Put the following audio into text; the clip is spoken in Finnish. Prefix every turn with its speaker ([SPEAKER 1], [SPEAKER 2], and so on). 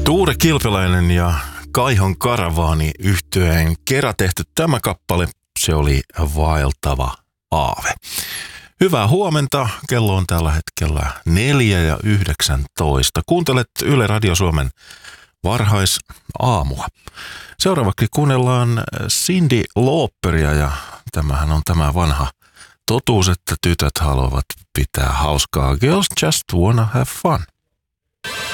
[SPEAKER 1] Tuure Kilpeläinen ja Kaihon Karavaani -yhtyeen kerran tehty tämä kappale, se oli vaeltava aave. Hyvää huomenta, kello on tällä hetkellä 4:19. Kuuntelet Yle Radio Suomen varhaisaamua. Seuraavaksi kuunnellaan Cyndi Lauperia ja tämähän on tämä vanha totuus, että tytöt haluavat pitää hauskaa. Girls just wanna have fun.